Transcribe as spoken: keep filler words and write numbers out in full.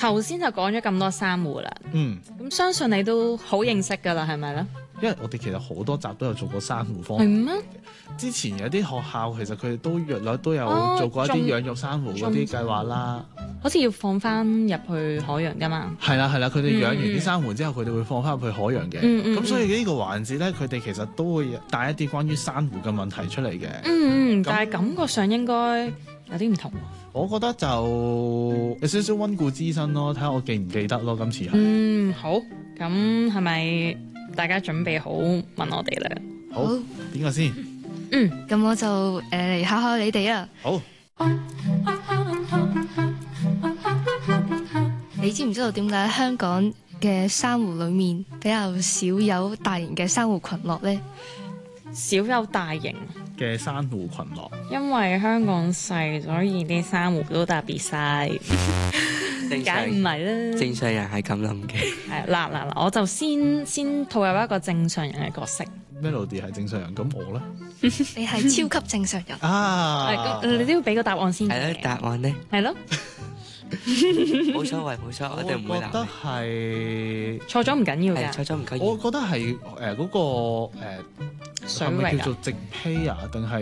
頭先就講咗咁多珊瑚啦， 嗯， 咁相信你都好認識㗎啦，係咪咧？ 因為我哋其實好多集都有做過珊瑚方係面咩？ 之前有啲學校其實佢哋都約略都有哦做過一啲種養育珊瑚嗰啲計劃啦。 好似要放翻入去海洋㗎嘛？ 係啦係啦，佢哋養完嗯嗯啲珊瑚之後，佢哋會放翻入去海洋嘅。咁、 嗯嗯嗯所以呢個環節咧，佢哋其實都會帶一啲關於珊瑚嘅問題出嚟嘅。 嗯嗯，但係感覺上應該有啲唔同喎。 我覺得就有少少溫故知新咯，睇下我記唔記得咯。今次係、 嗯，好，咁係咪大家準備好問我哋啦？ 好好邊個先？ 嗯， 咁我就誒嚟考考你哋啊！ 好， 你知唔知道點解香港嘅珊瑚裡面比較少有大型嘅珊瑚群落呢？ 少有大型， 嘅珊瑚群落。 因為香港細，所以啲珊瑚都特別細。 正常梗唔係啦。 正常人係咁諗嘅。 係嗱嗱嗱，我就先先套入一個正常人嘅角色。 Melody 係正常人，咁我咧你係超級正常人。 啊， 係咁，你都要俾個答案先係咯， 嘅。 答案咧係咯， 冇所謂冇所謂，我哋唔會我覺得鬧係， 錯咗唔緊要你。係㗎。 錯咗唔緊我要。 覺得係誒嗰個誒水域啊係咪叫做直披啊，定係